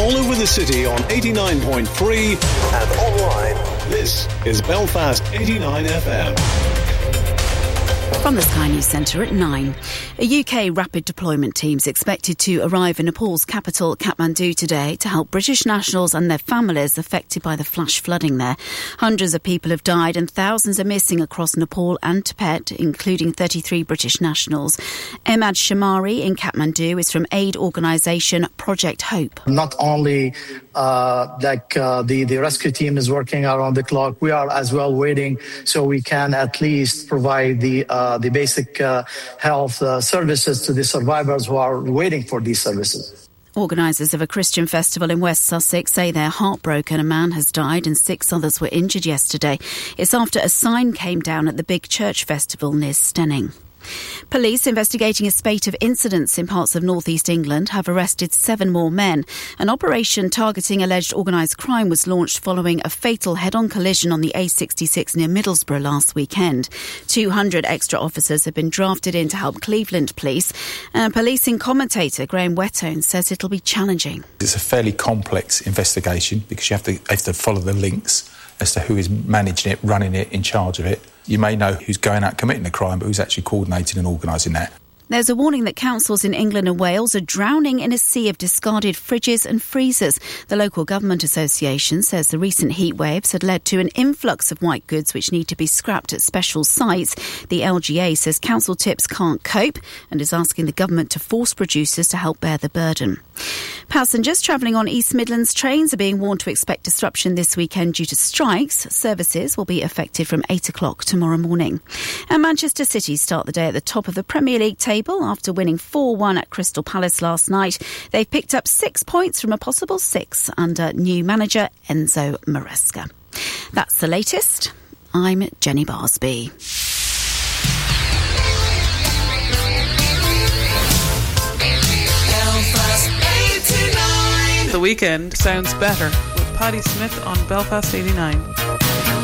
all over the city on 89.3 and online. This is Belfast 89 FM. From the Sky News Centre at 9. A UK rapid deployment team is expected to arrive in Nepal's capital, Kathmandu, today to help British nationals and their families affected by the flash flooding there. Hundreds of people have died and thousands are missing across Nepal and Tibet, including 33 British nationals. Emad Shamari in Kathmandu is from aid organisation Project Hope. Not only the rescue team is working around the clock, we are as well waiting so we can at least provide the basic health services to the survivors who are waiting for these services. Organisers of a Christian festival in West Sussex say they're heartbroken. A man has died and 6 others were injured yesterday. It's after a sign came down at the big church festival near Stenning. Police investigating a spate of incidents in parts of north-east England have arrested 7 more men. An operation targeting alleged organised crime was launched following a fatal head-on collision on the A66 near Middlesbrough last weekend. 200 extra officers have been drafted in to help Cleveland police. Policing commentator Graham Whettone says it'll be challenging. It's a fairly complex investigation because you have to follow the links as to who is managing it, running it, in charge of it. You may know who's going out committing the crime, but who's actually coordinating and organising that. There's a warning that councils in England and Wales are drowning in a sea of discarded fridges and freezers. The local government association says the recent heat waves had led to an influx of white goods which need to be scrapped at special sites. The LGA says council tips can't cope and is asking the government to force producers to help bear the burden. Passengers travelling on East Midlands trains are being warned to expect disruption this weekend due to strikes. Services will be affected from 8 o'clock tomorrow morning. And Manchester City start the day at the top of the Premier League table after winning 4-1 at Crystal Palace last night. They've picked up 6 points from a possible 6 under new manager Enzo Maresca. That's the latest. I'm Jenny Barsby. The weekend sounds better with Paddy Smith on Belfast 89.